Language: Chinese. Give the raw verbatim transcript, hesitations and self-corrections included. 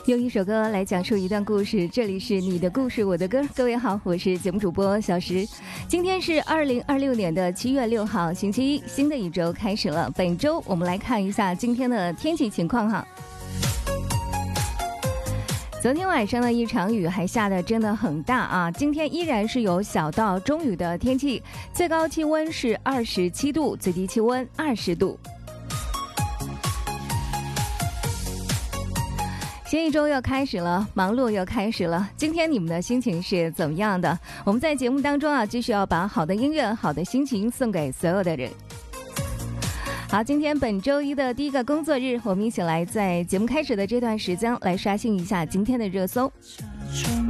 用一首歌来讲述一段故事，这里是你的故事我的歌。各位好，我是节目主播小石。今天是二零二六年的七月六号，星期一，新的一周开始了。本周我们来看一下今天的天气情况哈。昨天晚上的一场雨还下得真的很大啊，今天依然是有小到中雨的天气，最高气温是二十七度，最低气温二十度。新一周又开始了，忙碌又开始了。今天你们的心情是怎么样的？我们在节目当中啊，继续要把好的音乐、好的心情送给所有的人。好，今天本周一的第一个工作日，我们一起来在节目开始的这段时间来刷新一下今天的热搜。